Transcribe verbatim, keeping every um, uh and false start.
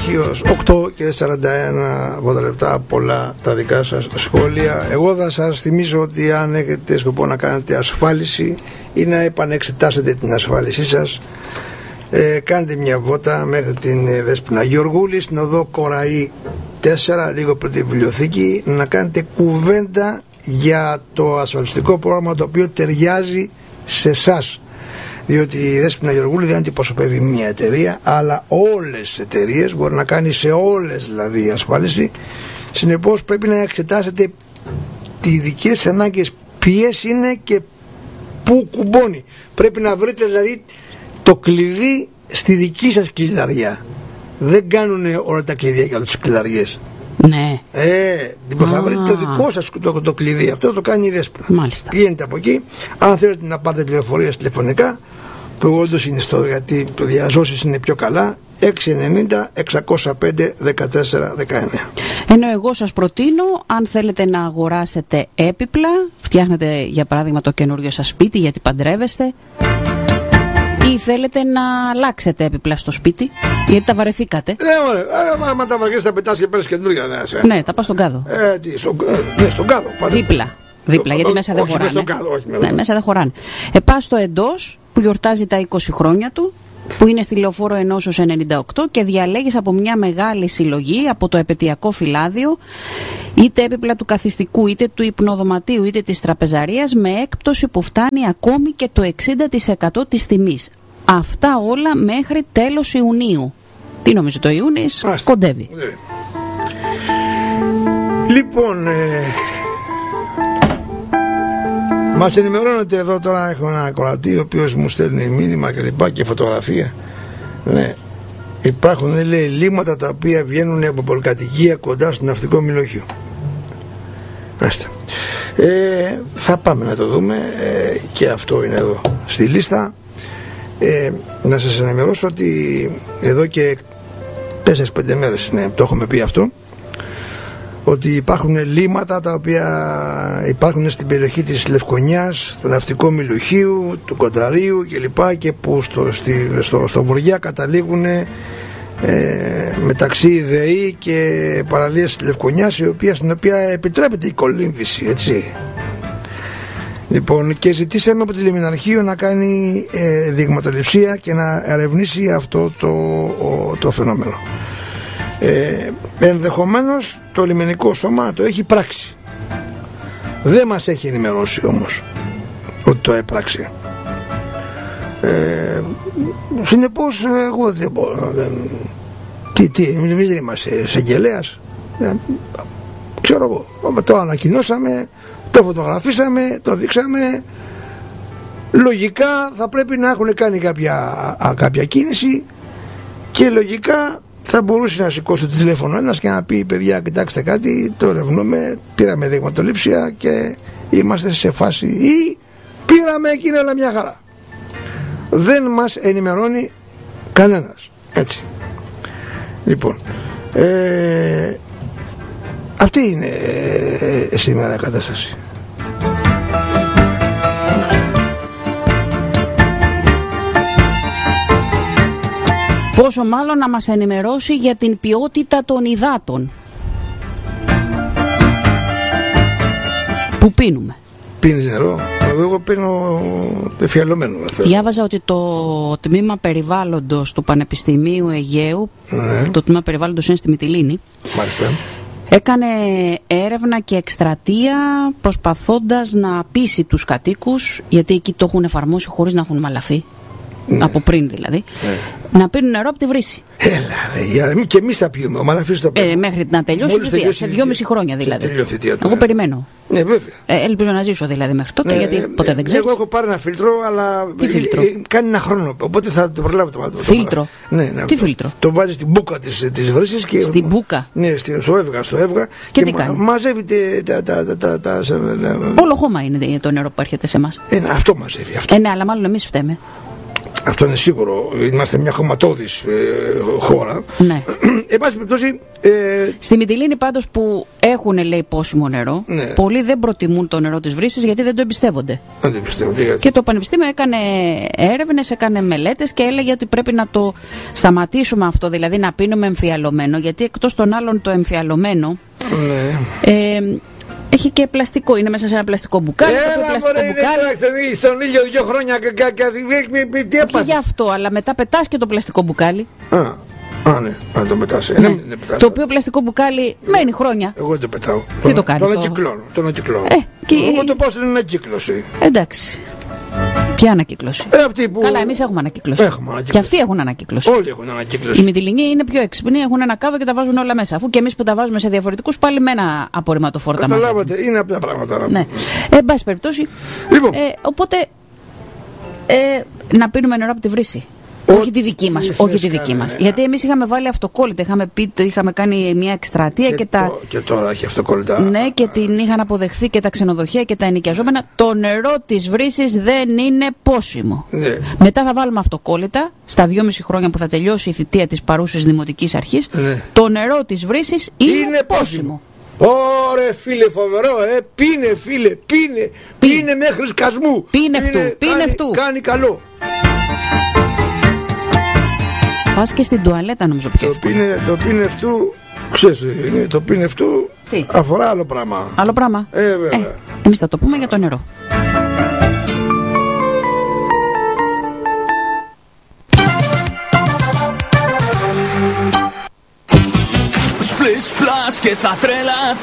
Ηχείος, οκτώ και σαράντα ένα λεπτά, πολλά τα δικά σας σχόλια. Εγώ θα σας θυμίσω ότι αν έχετε σκοπό να κάνετε ασφάλιση ή να επανεξετάσετε την ασφάλισή σας, ε, κάντε μια βότα μέχρι την ε, Δέσποινα Γεωργούλη στην οδό Κοραή τέσσερα, λίγο πριν τη βιβλιοθήκη, να κάνετε κουβέντα για το ασφαλιστικό πρόγραμμα το οποίο ταιριάζει σε εσάς. Διότι η Δέσποινα Γεωργούλη δεν αντιπροσωπεύει μια εταιρεία, αλλά όλες τις εταιρείες, μπορεί να κάνει σε όλες δηλαδή η ασφάλιση. Συνεπώς πρέπει να εξετάσετε τις δικές ανάγκες, ποιες είναι και πού κουμπώνει. Πρέπει να βρείτε δηλαδή το κλειδί στη δική σας κλειδαριά. Δεν κάνουν όλα τα κλειδιά για τις κλειδαριές. Ναι. Ε, λοιπόν, θα βρείτε το δικό σας το, το κλειδί. Αυτό το κάνει η Δέσποινα. Μάλιστα. Πηγαίνετε από εκεί. Αν θέλετε να πάρετε πληροφορίες τηλεφωνικά, το όντως είναι στο, γιατί το διαζώσεις είναι πιο καλά, έξι ενενήντα εξακόσια πέντε δεκατέσσερα δεκαεννέα. Ενώ εγώ σας προτείνω, αν θέλετε να αγοράσετε έπιπλα, φτιάχνετε για παράδειγμα το καινούριο σας σπίτι γιατί παντρεύεστε, ή θέλετε να αλλάξετε έπιπλα στο σπίτι γιατί τα βαρεθήκατε. Ναι, ωραία. Άμα τα βαριέσαι, τα πετάς και παίρνεις καινούρια. Ναι, τα πας στον κάδο. Ε, τι, στον, ναι, στον κάδο. Πάτε. Δίπλα. Δίπλα, γιατί μέσα δεν χωράνε. Στον κάδο, όχι, ναι, μέσα δεν χωράνε. Ε, πας στο Εντός που γιορτάζει τα είκοσι χρόνια του, που είναι στη Λεωφόρο Ενώσεως ενενήντα οκτώ, και διαλέγεις από μια μεγάλη συλλογή, από το επαιτειακό φυλάδιο, είτε έπιπλα του καθιστικού, είτε του υπνοδωματίου, είτε της τραπεζαρίας, με έκπτωση που φτάνει ακόμη και το εξήντα τοις εκατό της τιμής. Αυτά όλα μέχρι τέλος Ιουνίου. Τι νομίζω, το Ιούνις κοντεύει. Ναι. Λοιπόν, ε, μας ενημερώνεται εδώ τώρα, έχω ένα ακροατή ο οποίος μου στέλνει μήνυμα και λοιπά και φωτογραφία. Ναι, υπάρχουν, λέει, λίμματα τα οποία βγαίνουν από πολυκατοικία κοντά στο ναυτικό μυλοχείο. Άστε. Ε, θα πάμε να το δούμε, ε, και αυτό είναι εδώ στη λίστα. Ε, να σας ενημερώσω ότι εδώ και τέσσερις πέντε μέρες, ναι, το έχουμε πει αυτό, ότι υπάρχουν λίμματα τα οποία υπάρχουν στην περιοχή της Λευκονιάς, του ναυτικού μυλοχείου, του Κονταρίου κλπ, και που στο, στη, στο, στο Βοριά καταλήγουν ε, μεταξύ ΔΕΗ και παραλίας της Λευκονιάς, η οποία, στην οποία επιτρέπεται η κολύμβηση, έτσι. Λοιπόν, και ζητήσαμε από τη Λιμεναρχείο να κάνει ε, δειγματοληψία και να ερευνήσει αυτό το, ο, το φαινόμενο. Ε, ενδεχομένως το λιμενικό σώμα το έχει πράξει. Δεν μας έχει ενημερώσει όμως ότι το έπραξε. Ε, συνεπώς εγώ δεν μπορώ. Δεν, τι, τι, εμείς δεν είμαστε εισαγγελέας. Ε, ξέρω εγώ. Το ανακοινώσαμε, το φωτογραφίσαμε, το δείξαμε. Λογικά θα πρέπει να έχουν κάνει κάποια, α, κάποια κίνηση, και λογικά θα μπορούσε να σηκώσει το τηλέφωνο ένας και να πει: παιδιά, κοιτάξτε κάτι, το ερευνούμε, πήραμε δειγματολήψια και είμαστε σε φάση, ή πήραμε εκείνη, αλλά μια χαρά. Δεν μας ενημερώνει κανένας, έτσι. Λοιπόν, ε, αυτή είναι ε, σήμερα η κατάσταση. Πόσο μάλλον να μας ενημερώσει για την ποιότητα των υδάτων που πίνουμε. Πίνεις νερό? Εγώ πίνω εφιαλωμένο. Διάβαζα ότι το τμήμα περιβάλλοντος του Πανεπιστημίου Αιγαίου, ναι, το τμήμα περιβάλλοντος είναι στη Μυτιλήνη, μάλιστα, έκανε έρευνα και εκστρατεία προσπαθώντας να πείσει τους κατοίκους, γιατί εκεί το έχουν εφαρμόσει χωρίς να έχουν μαλαφεί. Ναι. Από πριν δηλαδή, ναι, να πίνουν νερό από τη βρύση. Έλα, ρε, και εμείς θα πιούμε. Μα αφήσω το ε, μέχρι να τελειώσει η θητεία. Σε δυόμιση χρόνια δηλαδή. Θητεία, εγώ περιμένω. Ναι, βέβαια. Ε, ελπίζω να ζήσω δηλαδή μέχρι τότε, ναι, γιατί ποτέ δεν ξέρω. Εγώ έχω πάρει ένα φίλτρο, αλλά. Τι φίλτρο? Ε, κάνει ένα χρόνο. Οπότε θα το προλάβω το μάτι. Φίλτρο. Ναι, ναι, τι φίλτρο? Το βάζει στην μπούκα της βρύσης και. Στην μπούκα? Ναι, στο έβγα. Στο έβγα και, και τι κάνει? Μαζεύει τα. τα, τα, τα, τα όλο χώμα είναι το νερό που έρχεται σε εμάς. Ε, αυτό μαζεύει. Αυτό. Ε, ναι, αλλά μάλλον εμείς φταίμε. Αυτό είναι σίγουρο. Είμαστε μια χωματώδης ε, χώρα. Ναι. εν πάση περιπτώσει. Ε... Στη Μυτιλήνη πάντως που έχουν, λέει, πόσιμο νερό, ναι. πολλοί δεν προτιμούν το νερό της βρύσης γιατί δεν το εμπιστεύονται. Δεν το εμπιστεύονται. Γιατί. Και το Πανεπιστήμιο έκανε έρευνες, έκανε μελέτες και έλεγε ότι πρέπει να το σταματήσουμε αυτό, δηλαδή να πίνουμε εμφιαλωμένο, γιατί εκτός των άλλων το εμφιαλωμένο. Ναι. Ε, Έχει και πλαστικό, είναι μέσα σε ένα πλαστικό μπουκάλι. Έλα, πλαστικό μωρέ, μπουκάλι. Είναι στον ήλιο δύο χρόνια και τι έπαθε. Όχι γι' αυτό, αλλά μετά πετάς και το πλαστικό μπουκάλι. Α, α ναι, να το πετάς. Ναι. Ναι, ναι, το οποίο πλαστικό μπουκάλι μένει χρόνια. Εγώ δεν το πετάω. Τι το κάνεις? Το ανακυκλώνω. Το ανακυκλώνω. Ε, και... Εγώ το πάω στην ανακύκλωση. Εντάξει. Ποια ανακύκλωση? Ε, αυτή που... Καλά, εμείς έχουμε ανακύκλωση. Έχουμε ανακύκλωση. Και αυτοί έχουν ανακύκλωση. Όλοι έχουν ανακύκλωση. Οι Μυτιληνοί είναι πιο έξυπνοι, έχουν ένα κάδο και τα βάζουν όλα μέσα. Αφού και εμείς που τα βάζουμε σε διαφορετικούς, πάλι με ένα απορριμματοφόρτα μας. Καταλάβατε, είναι απλά πράγματα. Ναι. Ε, εν πάση περιπτώσει. Λοιπόν. Ε, οπότε. Ε, να πίνουμε νερό από τη βρύση. Όχι τη δική μας, όχι τη δική μας. Γιατί εμείς είχαμε βάλει αυτοκόλλητα, είχαμε, πει, είχαμε κάνει μια εκστρατεία και, και, τα... το, και τώρα έχει αυτοκόλλητα. Ναι, και την είχαν αποδεχθεί και τα ξενοδοχεία και τα ενοικιαζόμενα. Το νερό της βρύσης δεν είναι πόσιμο. Ναι. Μετά θα βάλουμε αυτοκόλλητα, στα δυόμιση χρόνια που θα τελειώσει η θητεία της παρούσης Δημοτικής Αρχής, ναι. το νερό της βρύσης είναι, είναι πόσιμο. Ωρε φίλε, φοβερό, ε! Πίνε φίλε, πίνε, πίνε, πίνε μέχρι σκασμού. Πίνε αυτού, πίνε αυτού. Κάνει καλό. Πας και στην τουαλέτα νομίζω πιο το πίνε, το πίνε αυτού, ξέρεις, είναι, το πίνε αυτού τι? Αφορά άλλο πράγμα. Άλλο πράγμα. Ε, βέβαια. Ε, εμείς θα το πούμε για το νερό. Σπλες πλάς και θα τρελαθείς.